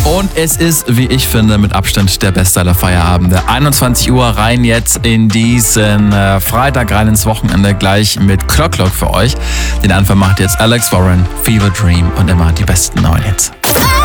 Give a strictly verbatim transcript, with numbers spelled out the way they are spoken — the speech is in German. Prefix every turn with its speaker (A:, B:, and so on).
A: Und es ist, wie ich finde, mit Abstand der beste aller Feierabende. einundzwanzig Uhr rein jetzt in diesen äh, Freitag, rein ins Wochenende, gleich mit Clock Clock für euch. Den Anfang macht jetzt Alex Warren, Fever Dream und immer die besten neuen Hits.